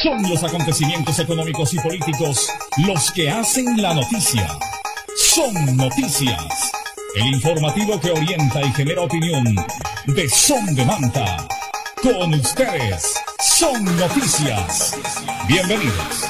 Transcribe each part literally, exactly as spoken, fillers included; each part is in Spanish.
Son los acontecimientos económicos y políticos los que hacen la noticia. Son Noticias, el informativo que orienta y genera opinión de Son de Manta. Con ustedes, Son Noticias. Bienvenidos.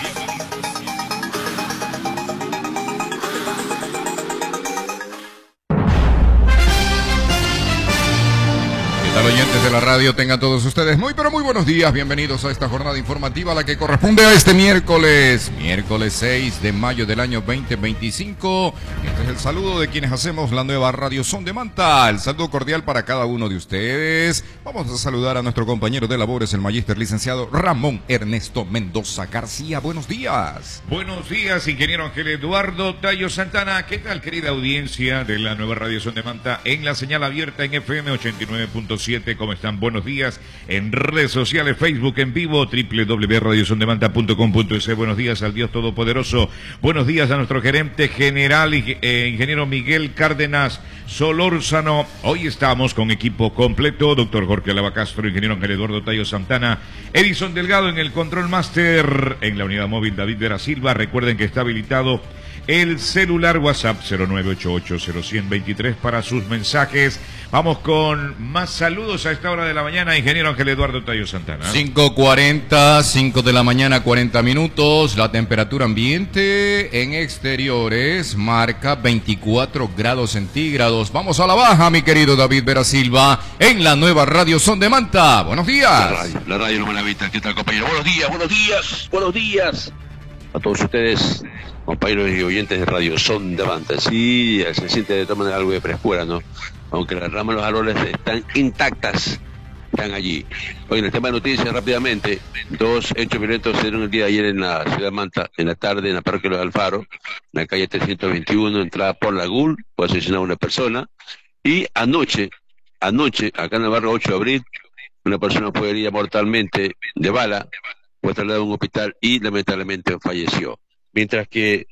Oyentes de la radio, tengan todos ustedes muy pero muy buenos días, bienvenidos a esta jornada informativa, la que corresponde a este miércoles, miércoles seis de mayo del año veinte veinticinco. Este es el saludo de quienes hacemos la nueva radio Son de Manta, el saludo cordial para cada uno de ustedes. Vamos a saludar a nuestro compañero de labores, el magíster licenciado Ramón Ernesto Mendoza García. Buenos días. Buenos días, ingeniero Ángel Eduardo Tayo Santana. ¿Qué tal, querida audiencia de la nueva radio Son de Manta en la señal abierta en F M ochenta y nueve punto siete? ¿Cómo están? Buenos días. En redes sociales, Facebook en vivo, doble u doble u doble u punto radio son de manta punto com punto es. Buenos días al Dios Todopoderoso. Buenos días a nuestro gerente general, eh, ingeniero Miguel Cárdenas Solórzano. Hoy estamos con equipo completo, doctor Jorge Alaba Castro, ingeniero Ángel Eduardo Tayo Santana, Edison Delgado en el Control Master, en la unidad móvil David Vera Silva. Recuerden que está habilitado el celular WhatsApp cero nueve ocho ocho cero uno cero dos tres para sus mensajes. Vamos con más saludos a esta hora de la mañana, ingeniero Ángel Eduardo Tayo Santana. cinco cuarenta, cinco de la mañana, cuarenta minutos. La temperatura ambiente en exteriores marca veinticuatro grados centígrados. Vamos a la baja, mi querido David Vera Silva, en la nueva radio Son de Manta. Buenos días. La radio, la radio no me la vista. ¿Qué tal, compañero? Buenos días, buenos días, buenos días a todos ustedes, compañeros y oyentes de radio Son de Manta. Sí, se siente de todas maneras algo de frescura, ¿no? Aunque las ramas de los árboles están intactas, están allí. Hoy en el tema de noticias, rápidamente, dos hechos violentos se dieron el día de ayer en la ciudad de Manta, en la tarde, en la parroquia de Los Alfaros, en la calle trescientos veintiuno, entrada por la G U L, fue asesinada una persona. Y anoche, anoche, acá en el barrio ocho de abril, una persona fue herida mortalmente de bala, fue trasladada a un hospital y lamentablemente falleció. Mientras que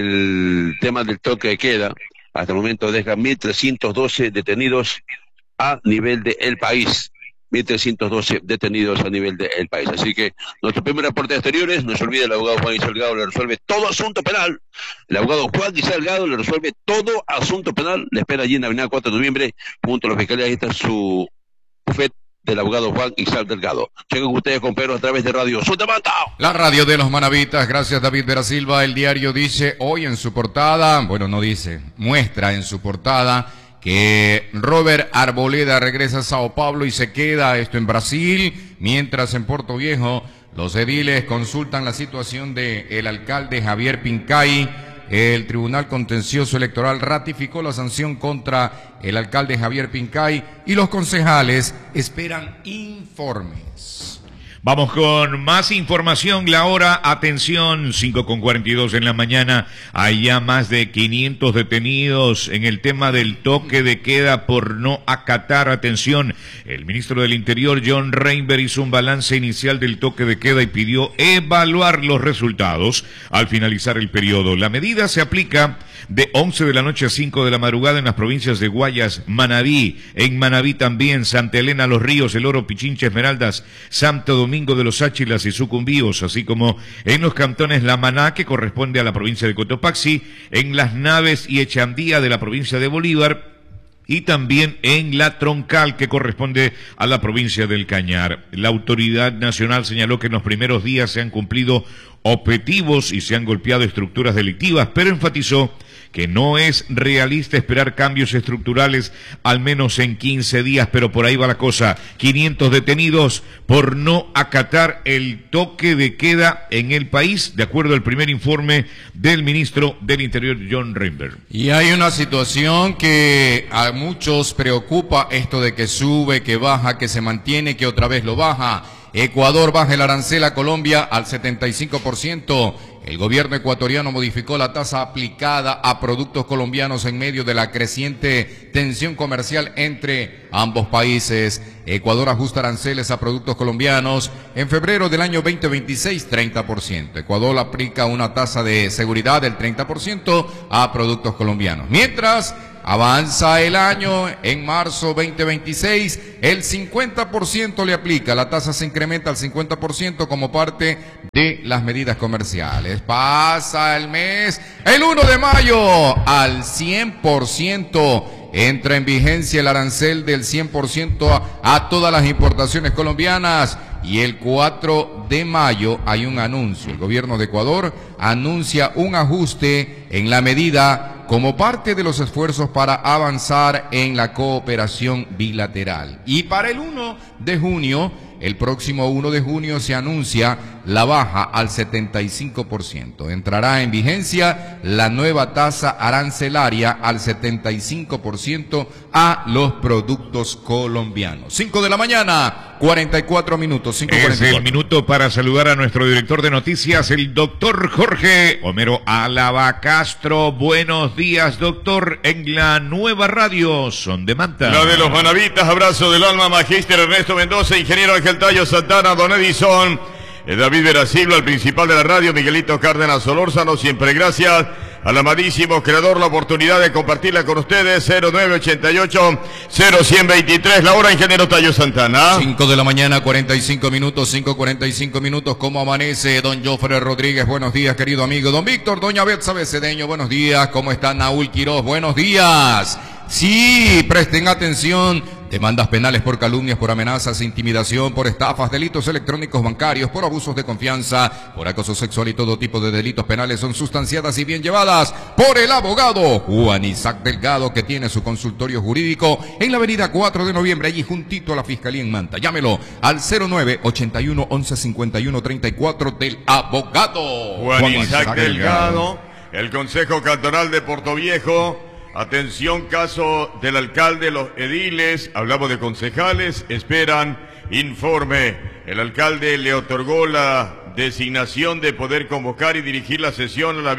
el tema del toque de queda, hasta el momento deja mil trescientos doce detenidos a nivel del país. mil trescientos doce detenidos a nivel del país. Así que nuestro primer reporte de exteriores, no se olvide, el abogado Juan Guillermo Delgado le resuelve todo asunto penal. El abogado Juan Guillermo Delgado le resuelve todo asunto penal. Le espera allí en la avenida cuatro de noviembre, junto a la fiscalía. Ahí está su bufete del abogado Juan Isaac Delgado. Lleguen ustedes, compañeros, a través de Radio Son de Manta, la radio de los manavitas. Gracias, David Vera Silva. El diario dice hoy en su portada, bueno, no dice, muestra en su portada que Robert Arboleda regresa a Sao Paulo y se queda, esto en Brasil, mientras en Puerto Viejo los ediles consultan la situación del alcalde Javier Pincay. El Tribunal Contencioso Electoral ratificó la sanción contra el alcalde Javier Pincay y los concejales esperan informes. Vamos con más información, la hora, atención, cinco con cuarenta y dos en la mañana, hay ya más de quinientos detenidos en el tema del toque de queda por no acatar. Atención, el ministro del Interior, John Reinberg, hizo un balance inicial del toque de queda y pidió evaluar los resultados al finalizar el periodo. La medida se aplica de once de la noche a cinco de la madrugada en las provincias de Guayas, Manabí, en Manabí también, Santa Elena, Los Ríos, El Oro, Pichincha, Esmeraldas, Santo Domingo de los Áchilas y Sucumbíos, así como en los cantones La Maná, que corresponde a la provincia de Cotopaxi, en Las Naves y Echandía de la provincia de Bolívar, y también en La Troncal, que corresponde a la provincia del Cañar. La autoridad nacional señaló que en los primeros días se han cumplido objetivos y se han golpeado estructuras delictivas, pero enfatizó que no es realista esperar cambios estructurales al menos en quince días, pero por ahí va la cosa. quinientos detenidos por no acatar el toque de queda en el país, de acuerdo al primer informe del ministro del Interior, John Reinberg. Y hay una situación que a muchos preocupa, esto de que sube, que baja, que se mantiene, que otra vez lo baja. Ecuador baja el arancel a Colombia al setenta y cinco por ciento. El gobierno ecuatoriano modificó la tasa aplicada a productos colombianos en medio de la creciente tensión comercial entre ambos países. Ecuador ajusta aranceles a productos colombianos en febrero del año veinte veintiséis, treinta por ciento. Ecuador aplica una tasa de seguridad del treinta por ciento a productos colombianos. Mientras, Avanza el año, en marzo veinte veintiséis, el cincuenta por ciento le aplica, la tasa se incrementa al cincuenta por ciento como parte de las medidas comerciales. Pasa el mes, el uno de mayo, al cien por ciento. Entra en vigencia el arancel del cien por ciento a, a todas las importaciones colombianas. Y el cuatro de mayo hay un anuncio. El gobierno de Ecuador anuncia un ajuste en la medida como parte de los esfuerzos para avanzar en la cooperación bilateral. Y para el uno de junio, el próximo uno de junio, se anuncia la baja al setenta y cinco por ciento. Entrará en vigencia la nueva tasa arancelaria al setenta y cinco por ciento a los productos colombianos. cinco de la mañana, cuarenta y cuatro minutos. cinco cuarenta y cuatro. Es el minuto para saludar a nuestro director de noticias, el doctor Jorge Homero Álava Castro. Buenos días, doctor, en la nueva radio Son de Manta. La de los manavitas, abrazo del alma, magíster Ernesto Mendoza, ingeniero Ángel Tallo Santana, don Edison, eh, David Verasilva, el principal de la radio, Miguelito Cárdenas Solórzano, siempre gracias al amadísimo creador la oportunidad de compartirla con ustedes. Cero nueve ochenta y ocho, cero cien veintitrés, la hora, ingeniero Tallo Santana. cinco de la mañana, cuarenta y cinco minutos, cinco cuarenta y cinco minutos. ¿Cómo amanece don Jofre Rodríguez? Buenos días, querido amigo. Don Víctor, doña Betsabe Cedeño, buenos días. ¿Cómo está Naúl Quiroz? Buenos días. Sí, presten atención. Demandas penales por calumnias, por amenazas, intimidación, por estafas, delitos electrónicos bancarios, por abusos de confianza, por acoso sexual y todo tipo de delitos penales son sustanciadas y bien llevadas por el abogado Juan Isaac Delgado, que tiene su consultorio jurídico en la avenida cuatro de noviembre, allí juntito a la Fiscalía en Manta. Llámelo al cero nueve ochenta y uno, once cincuenta y uno, treinta y cuatro del abogado Juan, Juan Isaac, Isaac Delgado. Delgado. El Consejo Cantonal de Portoviejo. Atención, caso del alcalde, los ediles, hablamos de concejales, esperan informe. El alcalde le otorgó la designación de poder convocar y dirigir la sesión a la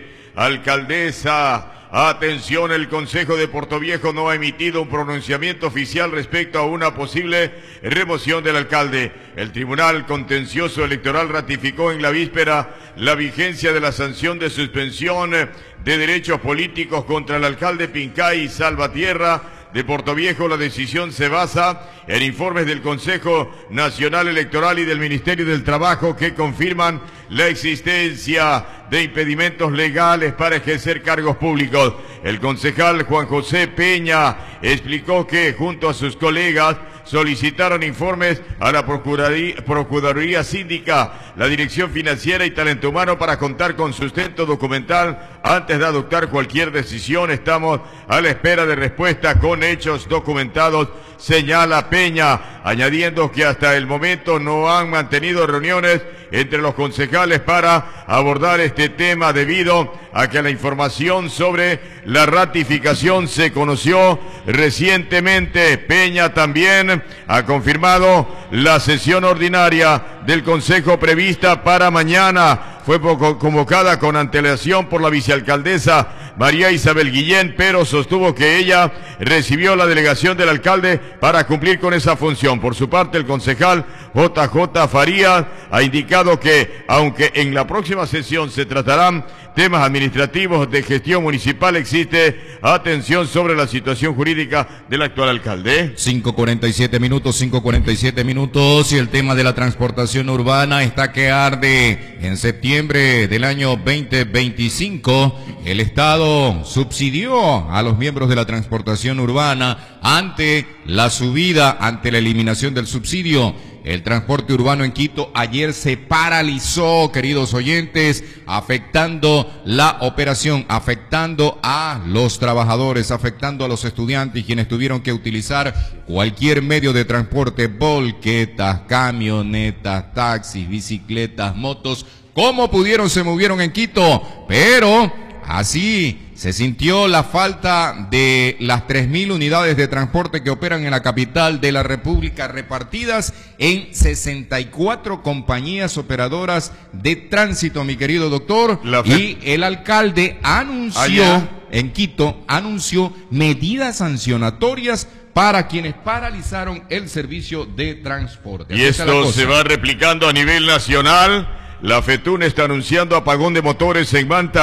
vicealcaldesa. Atención, el Consejo de Portoviejo no ha emitido un pronunciamiento oficial respecto a una posible remoción del alcalde. El Tribunal Contencioso Electoral ratificó en la víspera la vigencia de la sanción de suspensión de derechos políticos contra el alcalde Pincay Salvatierra de Portoviejo. La decisión se basa en informes del Consejo Nacional Electoral y del Ministerio del Trabajo que confirman la existencia de impedimentos legales para ejercer cargos públicos. El concejal Juan José Peña explicó que junto a sus colegas solicitaron informes a la Procuraduría, Procuraduría Síndica, la Dirección Financiera y Talento Humano para contar con sustento documental antes de adoptar cualquier decisión. Estamos a la espera de respuesta con hechos documentados, señala Peña, añadiendo que hasta el momento no han mantenido reuniones entre los concejales para abordar este tema debido a que la información sobre la ratificación se conoció recientemente. Peña también ha confirmado la sesión ordinaria del Consejo prevista para mañana. Fue convocada con antelación por la vicealcaldesa María Isabel Guillén, pero sostuvo que ella recibió la delegación del alcalde para cumplir con esa función. Por su parte, el concejal J J Farías ha indicado que, aunque en la próxima sesión se tratarán temas administrativos de gestión municipal, existe atención sobre la situación jurídica del actual alcalde. cinco cuarenta y siete minutos, cinco cuarenta y siete minutos, y el tema de la transportación urbana está que arde. En septiembre del año veinte veinticinco, el Estado subsidió a los miembros de la transportación urbana ante la subida, ante la eliminación del subsidio. El transporte urbano en Quito ayer se paralizó, queridos oyentes, afectando la operación, afectando a los trabajadores, afectando a los estudiantes, quienes tuvieron que utilizar cualquier medio de transporte, volquetas, camionetas, taxis, bicicletas, motos. ¿Cómo pudieron? Se movieron en Quito, pero así se sintió la falta de las tres mil unidades de transporte que operan en la capital de la República, repartidas en sesenta y cuatro compañías operadoras de tránsito, mi querido doctor. Y el alcalde anunció, allá en Quito, anunció medidas sancionatorias para quienes paralizaron el servicio de transporte. Y esto se va replicando a nivel nacional. La FETUN está anunciando apagón de motores en Manta.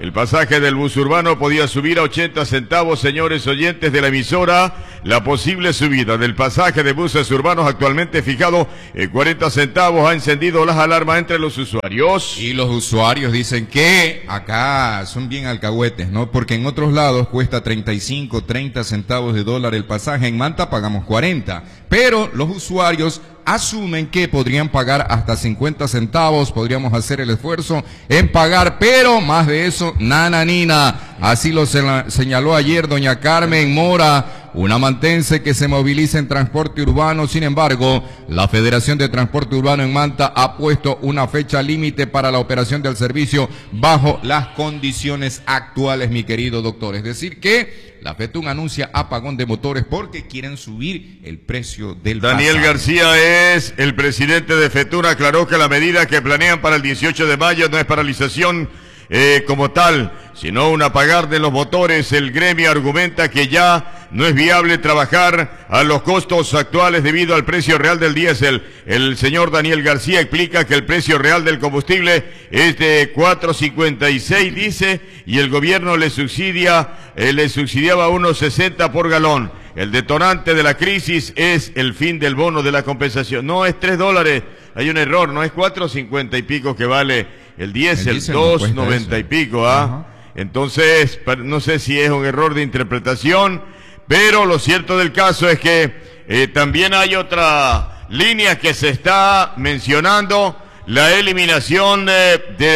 El pasaje del bus urbano podía subir a ochenta centavos, señores oyentes de la emisora. La posible subida del pasaje de buses urbanos actualmente fijado en cuarenta centavos ha encendido las alarmas entre los usuarios. Y los usuarios dicen que acá son bien alcahuetes, ¿no? Porque en otros lados cuesta treinta y cinco, treinta centavos de dólar el pasaje. En Manta pagamos cuarenta. Pero los usuarios asumen que podrían pagar hasta cincuenta centavos, podríamos hacer el esfuerzo en pagar, pero más de eso, nana nina. Así lo señaló ayer doña Carmen Mora, una mantense que se moviliza en transporte urbano. Sin embargo, la Federación de Transporte Urbano en Manta ha puesto una fecha límite para la operación del servicio bajo las condiciones actuales, mi querido doctor. Es decir que la FETUN anuncia apagón de motores porque quieren subir el precio del Daniel pasaje. García es el presidente de FETUN, aclaró que la medida que planean para el dieciocho de mayo no es paralización eh, como tal, sino un apagar de los motores. El gremio argumenta que ya no es viable trabajar a los costos actuales debido al precio real del diésel. El señor Daniel García explica que el precio real del combustible es de cuatro cincuenta y seis, dice, y el gobierno le subsidia, eh, le subsidiaba unos sesenta por galón. El detonante de la crisis es el fin del bono de la compensación. No es tres dólares, hay un error, no es cuatro cincuenta y pico que vale el diésel, dos noventa y pico, ¿ah? Entonces, no sé si es un error de interpretación, pero lo cierto del caso es que eh, también hay otra línea que se está mencionando, la eliminación eh,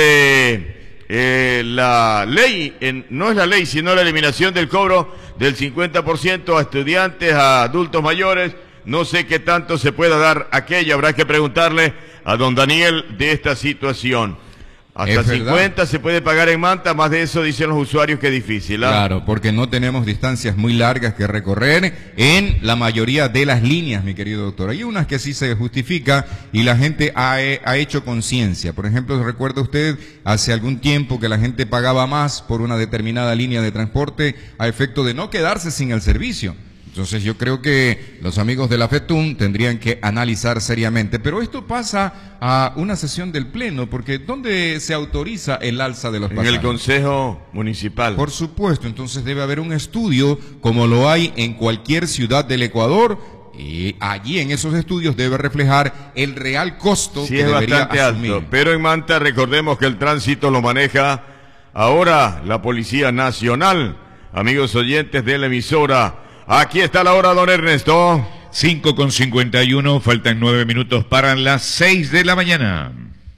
de eh, la ley, en, no es la ley, sino la eliminación del cobro del cincuenta por ciento a estudiantes, a adultos mayores. No sé qué tanto se pueda dar aquello, habrá que preguntarle a don Daniel de esta situación. Hasta cincuenta se puede pagar en Manta, más de eso dicen los usuarios que es difícil, ¿ah? Claro, porque no tenemos distancias muy largas que recorrer en la mayoría de las líneas, mi querido doctor. Hay unas que sí se justifica y la gente ha, ha hecho conciencia. Por ejemplo, ¿recuerda usted hace algún tiempo que la gente pagaba más por una determinada línea de transporte a efecto de no quedarse sin el servicio? Entonces yo creo que los amigos de la FETUN tendrían que analizar seriamente. Pero esto pasa a una sesión del Pleno, porque ¿dónde se autoriza el alza de los pasajes? En el Consejo Municipal. Por supuesto, entonces debe haber un estudio, como lo hay en cualquier ciudad del Ecuador, y allí en esos estudios debe reflejar el real costo sí, que es debería bastante asumir. Alto, pero en Manta recordemos que el tránsito lo maneja ahora la Policía Nacional. Amigos oyentes de la emisora, aquí está la hora, don Ernesto. cinco con cincuenta y uno, faltan nueve minutos para las seis de la mañana.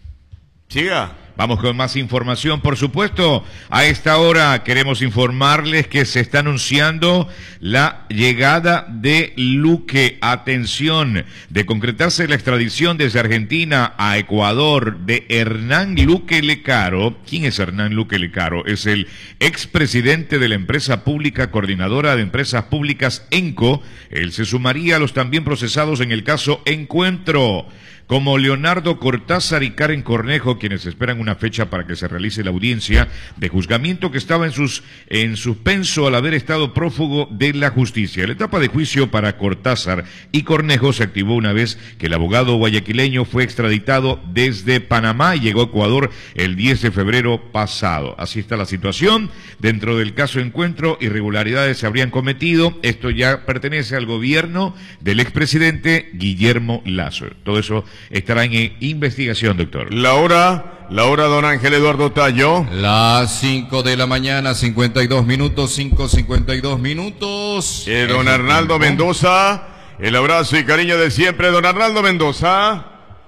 Siga. Vamos con más información, por supuesto. A esta hora queremos informarles que se está anunciando la llegada de Luque. Atención, de concretarse la extradición desde Argentina a Ecuador de Hernán Luque Lecaro. ¿Quién es Hernán Luque Lecaro? Es el expresidente de la empresa pública coordinadora de empresas públicas ENCO. Él se sumaría a los también procesados en el caso Encuentro, como Leonardo Cortázar y Karen Cornejo, quienes esperan una fecha para que se realice la audiencia de juzgamiento que estaba en, sus, en suspenso al haber estado prófugo de la justicia. La etapa de juicio para Cortázar y Cornejo se activó una vez que el abogado guayaquileño fue extraditado desde Panamá y llegó a Ecuador el diez de febrero pasado. Así está la situación. Dentro del caso Encuentro, irregularidades se habrían cometido. Esto ya pertenece al gobierno del expresidente Guillermo Lazo. Todo eso estará en investigación, doctor. La hora, la hora, don Ángel Eduardo Tallo. Las cinco de la mañana, cincuenta y dos minutos, cinco cincuenta y dos minutos. Eh, don Arnaldo Mendoza, el abrazo y cariño de siempre, don Arnaldo Mendoza.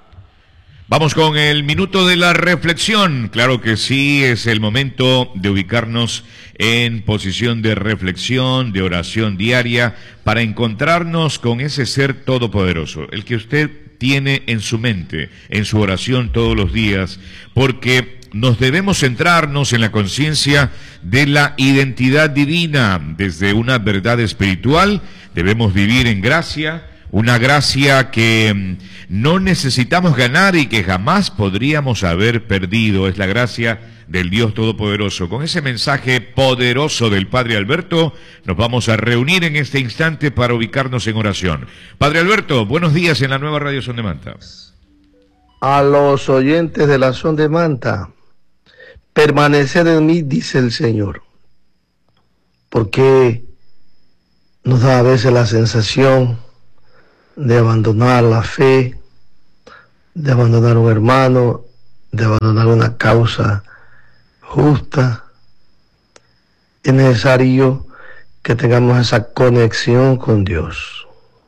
Vamos con el minuto de la reflexión. Claro que sí, es el momento de ubicarnos en posición de reflexión, de oración diaria, para encontrarnos con ese ser todopoderoso, el que usted tiene en su mente, en su oración todos los días, porque nos debemos centrarnos en la conciencia de la identidad divina. Desde una verdad espiritual debemos vivir en gracia, una gracia que no necesitamos ganar y que jamás podríamos haber perdido. Es la gracia del Dios Todopoderoso. Con ese mensaje poderoso del Padre Alberto, nos vamos a reunir en este instante para ubicarnos en oración. Padre Alberto, buenos días en la nueva Radio Son de Manta. A los oyentes de la Son de Manta, permanecer en mí, dice el Señor. Porque nos da a veces la sensación de abandonar la fe, de abandonar un hermano, de abandonar una causa justa. Es necesario que tengamos esa conexión con Dios.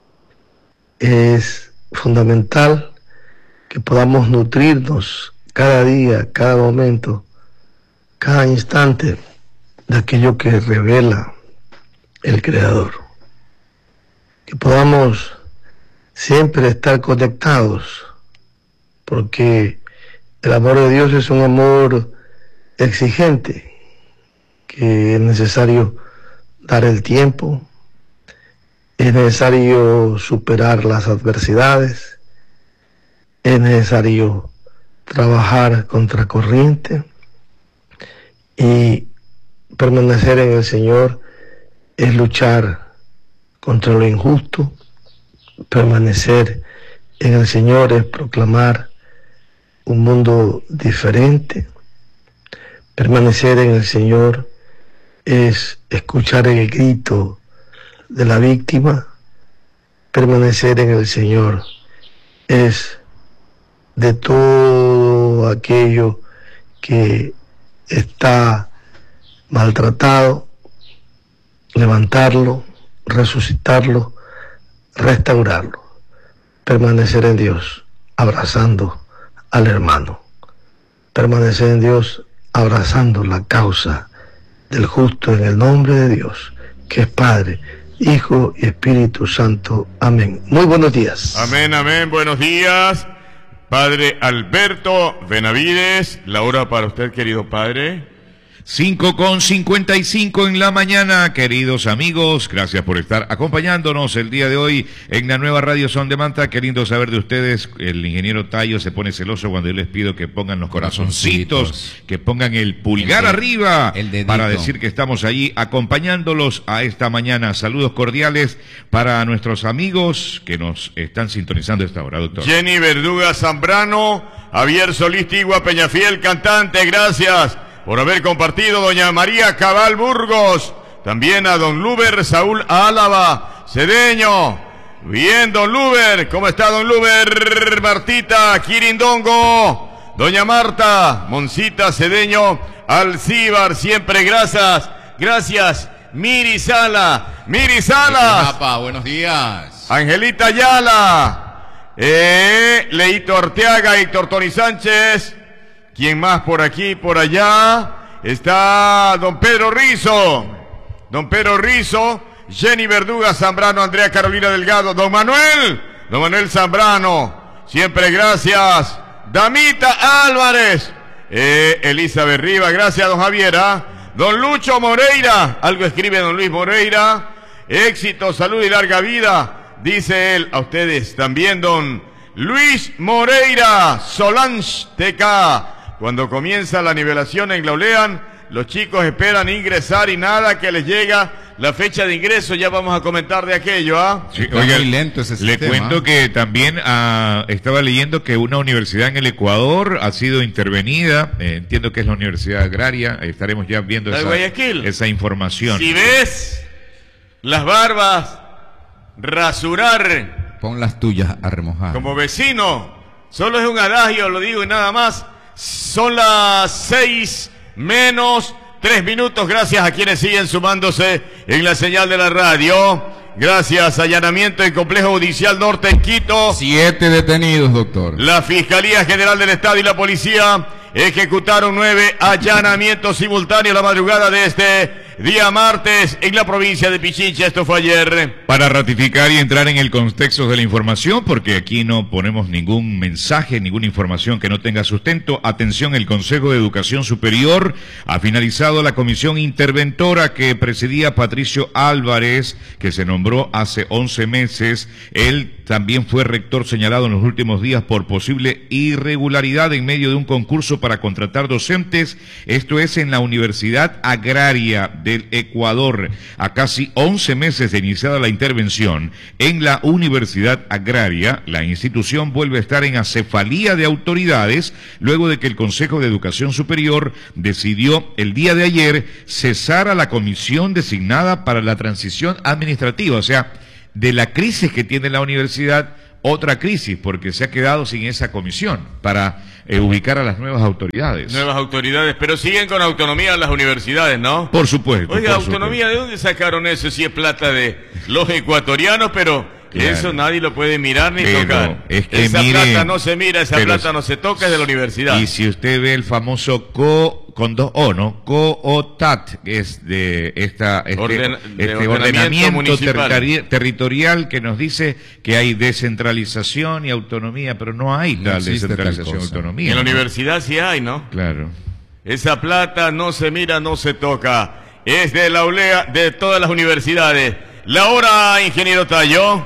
Es fundamental que podamos nutrirnos cada día, cada momento, cada instante de aquello que revela el Creador. Que podamos siempre estar conectados, porque el amor de Dios es un amor exigente, que es necesario dar el tiempo, es necesario superar las adversidades, es necesario trabajar contracorriente, y permanecer en el Señor es luchar contra lo injusto. Permanecer en el Señor es proclamar un mundo diferente. Permanecer en el Señor es escuchar el grito de la víctima. Permanecer en el Señor es de todo aquello que está maltratado, levantarlo, resucitarlo, restaurarlo. Permanecer en Dios, abrazando al hermano. Permanecer en Dios, abrazando la causa del justo en el nombre de Dios, que es Padre, Hijo y Espíritu Santo. Amén. Muy buenos días. Amén, amén. Buenos días. Padre Alberto Benavides, la hora para usted, querido padre. cinco con cincuenta y cinco en la mañana, queridos amigos, gracias por estar acompañándonos el día de hoy en la nueva Radio Son de Manta. Qué lindo saber de ustedes. El ingeniero Tayo se pone celoso cuando yo les pido que pongan los corazoncitos, que pongan el pulgar el de, arriba el para decir que estamos allí acompañándolos a esta mañana. Saludos cordiales para nuestros amigos que nos están sintonizando a esta hora, doctor. Jenny Verduga Zambrano, Javier Solís Tigua Peñafiel, cantante, gracias por haber compartido. Doña María Cabal Burgos, también a don Luber Saúl Álava Cedeño. Bien, don Luber, ¿cómo está don Luber? Martita Quirindongo, doña Marta Moncita Cedeño Alcíbar, siempre gracias, gracias. Miri Sala, Miri Salas, buenos días. Angelita Ayala, eh, Leito Arteaga, Héctor Tony Sánchez. ¿Quién más por aquí, por allá? Está don Pedro Rizo, don Pedro Rizo, Jenny Verduga Zambrano, Andrea Carolina Delgado, don Manuel, don Manuel Zambrano, siempre gracias. Damita Álvarez, eh, Elizabeth Riva, gracias don Javier, ¿ah? Don Lucho Moreira, algo escribe don Luis Moreira, éxito, salud y larga vida, dice él, a ustedes también don Luis Moreira, Solange T K. Cuando comienza la nivelación en Glaulean, los chicos esperan ingresar y nada que les llega la fecha de ingreso. Ya vamos a comentar de aquello, ¿ah? Sí, oiga, muy lento ese le sistema. Cuento que también ah, estaba leyendo que una universidad en el Ecuador ha sido intervenida. Eh, entiendo que es la Universidad Agraria. Estaremos ya viendo esa, esa información. Si ves las barbas rasurar, pon las tuyas a remojar. Como vecino, solo es un adagio, lo digo y nada más. Son las seis menos tres minutos. Gracias a quienes siguen sumándose en la señal de la radio. Gracias. Allanamiento en Complejo Judicial Norte en Quito. Siete detenidos, doctor. La Fiscalía General del Estado y la Policía ejecutaron nueve allanamientos simultáneos la madrugada de este día martes en la provincia de Pichincha. Esto fue ayer. Para ratificar y entrar en el contexto de la información, porque aquí no ponemos ningún mensaje, ninguna información que no tenga sustento. Atención, el Consejo de Educación Superior ha finalizado la comisión interventora que presidía Patricio Álvarez, que se nombró hace once meses. Él también fue rector señalado en los últimos días por posible irregularidad en medio de un concurso para contratar docentes. Esto es en la Universidad Agraria de del Ecuador. A casi once meses de iniciada la intervención en la Universidad Agraria, la institución vuelve a estar en acefalía de autoridades luego de que el Consejo de Educación Superior decidió el día de ayer cesar a la comisión designada para la transición administrativa. O sea, de la crisis que tiene la universidad, otra crisis, porque se ha quedado sin esa comisión para eh, ubicar a las nuevas autoridades. Nuevas autoridades, pero siguen con autonomía las universidades, ¿no? Por supuesto. Oiga, por autonomía, supuesto. ¿de dónde sacaron eso? Si es plata de los ecuatorianos, pero Claro. eso nadie lo puede mirar ni Pero tocar. es que esa mire, plata no se mira, esa pero plata si- no se toca, es de la universidad. Y si usted ve el famoso co con dos O, ¿no? COOTAT, que es de esta este, Orden- de este ordenamiento ordenamiento municipal. territari- territorial que nos dice que hay descentralización y autonomía, pero no hay No tal existe tal descentralización y cosa. autonomía. En la ¿no? universidad sí hay, ¿no? Claro. Esa plata no se mira, no se toca. Es de la olea de todas las universidades. La hora, ingeniero Tayo.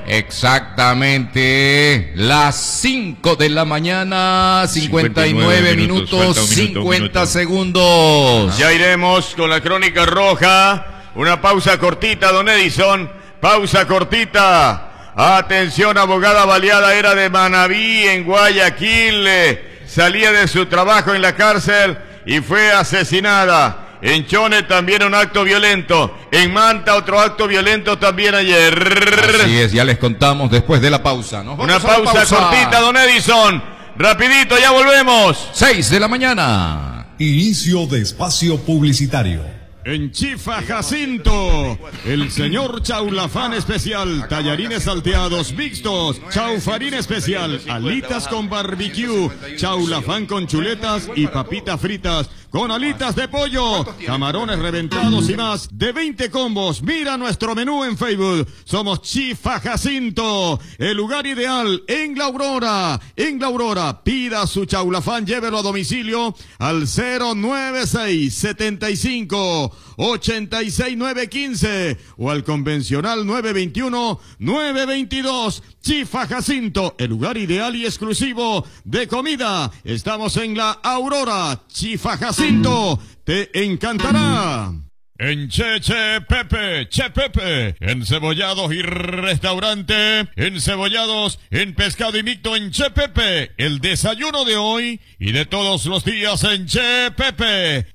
Exactamente, las cinco de la mañana, cincuenta y nueve cincuenta y nueve minutos, minutos, falta un minuto, un cincuenta minuto. segundos. Ya iremos con la crónica roja. Una pausa cortita, don Edison. Pausa cortita. Atención, abogada baleada era de Manabí, en Guayaquil. Salía de su trabajo en la cárcel y fue asesinada. En Chone también un acto violento. En Manta otro acto violento también ayer. Así es, ya les contamos después de la pausa. Nos Una vamos a la pausa, cortita, don Edison. Rapidito, ya volvemos. seis de la mañana. Inicio de espacio publicitario. En Chifa Jacinto, el señor Chaulafán especial, tallarines salteados mixtos, chaufarín especial, alitas con barbecue, chaulafán con chuletas y papitas fritas, con alitas de pollo, camarones reventados y más, de veinte combos. Mira nuestro menú en Facebook. Somos Chifa Jacinto, el lugar ideal en La Aurora. En La Aurora, pida su chaulafán, llévelo a domicilio al cero nueve seis setenta y cinco ochenta y seis nueve quince o al convencional nueve veintiuno nueve veintidós. Chifa Jacinto, el lugar ideal y exclusivo de comida. Estamos en La Aurora. Chifa Jacinto, te encantará. En Che Che Pepe, Che Pepe, encebollados y restaurante, encebollados en pescado y mixto en Che Pepe, el desayuno de hoy y de todos los días en Che Pepe,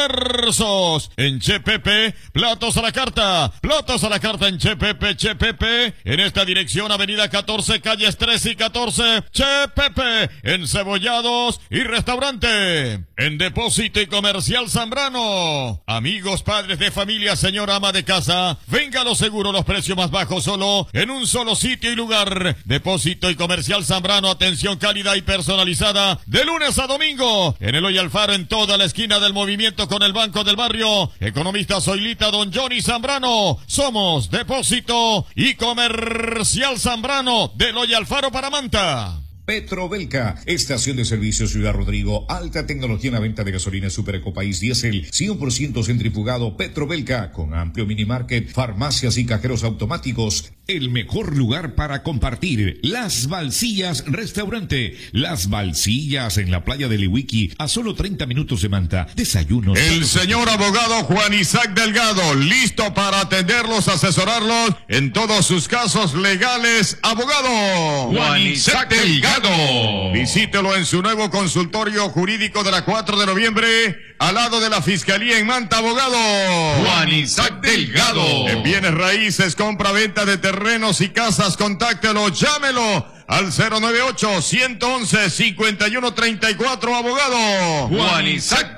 almuerzos en Che Pepe, platos a la carta, platos a la carta en Che Pepe, Che Pepe, en esta dirección avenida catorce, calles trece y catorce, Che Pepe, encebollados y restaurante, en Depósito y Comercial Zambrano, amigos, padres de familia, señora ama de casa, venga a lo seguro, los precios más bajos solo en un solo sitio y lugar. Depósito y Comercial Zambrano, atención cálida y personalizada de lunes a domingo en Eloy Alfaro, en toda la esquina del movimiento con el Banco del Barrio. Economista Zoilita, don Johnny Zambrano. Somos Depósito y Comercial Zambrano de Eloy Alfaro para Manta. Petrobelca, estación de servicio Ciudad Rodrigo, alta tecnología en la venta de gasolina Super Ecopaís Diesel, cien por ciento centrifugado. Petrobelca, con amplio minimarket, farmacias y cajeros automáticos. El mejor lugar para compartir, Las Balsillas Restaurante. Las Balsillas en la playa de Liwiki, a solo treinta minutos de Manta. Desayunos. El señor abogado Juan Isaac Delgado, listo para atenderlos, asesorarlos en todos sus casos legales. Abogado Juan Isaac Delgado. Visítelo en su nuevo consultorio jurídico de la cuatro de noviembre, al lado de la Fiscalía en Manta, abogado Juan Isaac Delgado. En bienes raíces, compra-venta de terrenos y casas, contáctelo, llámelo al cero nueve ocho, uno once, cincuenta y uno treinta y cuatro, abogado Juan Isaac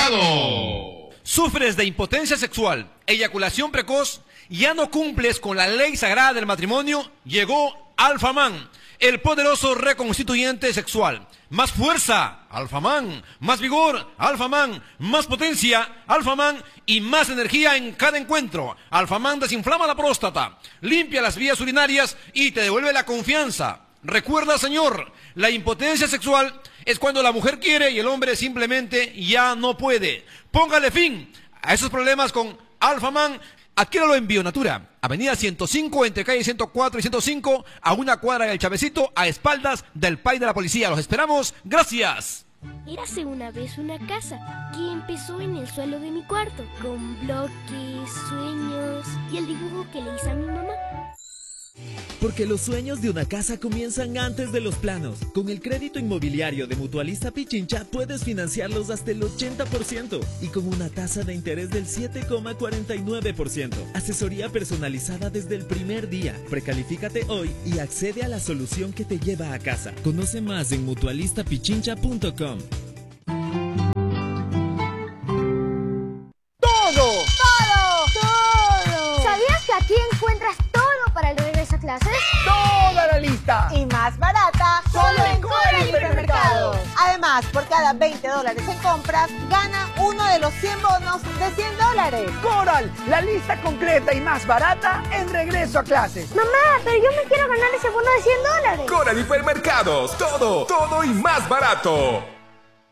Delgado. ¿Sufres de impotencia sexual, eyaculación precoz? ¿Ya no cumples con la ley sagrada del matrimonio? Llegó Alfaman, el poderoso reconstituyente sexual. Más fuerza, Alfaman. Más vigor, Alfaman. Más potencia, Alfaman. Y más energía en cada encuentro. Alfaman desinflama la próstata, limpia las vías urinarias y te devuelve la confianza. Recuerda, señor, la impotencia sexual es cuando la mujer quiere y el hombre simplemente ya no puede. Póngale fin a esos problemas con Alfaman. Adquiéralo en Bionatura, avenida ciento cinco, entre calle ciento cuatro y ciento cinco, a una cuadra del Chavecito, a espaldas del P A I de la policía. Los esperamos. Gracias. Érase una vez una casa que empezó en el suelo de mi cuarto, con bloques, sueños y el dibujo que le hice a mi mamá. Porque los sueños de una casa comienzan antes de los planos. Con el crédito inmobiliario de Mutualista Pichincha puedes financiarlos hasta el ochenta por ciento y con una tasa de interés del siete coma cuarenta y nueve por ciento. Asesoría personalizada desde el primer día. Precalifícate hoy y accede a la solución que te lleva a casa. Conoce más en mutualista pichincha punto com. ¡Todo! ¡Todo! ¡Todo! ¿Sabías que aquí encuentras todo para el regreso a clases? ¡Toda la lista! Y más barata, solo en Coral Hipermercados. Además, por cada veinte dólares en compras, gana uno de los cien bonos de cien dólares. Coral, la lista completa y más barata en regreso a clases. Mamá, pero yo me quiero ganar ese bono de cien dólares. Coral Hipermercados, todo, todo y más barato.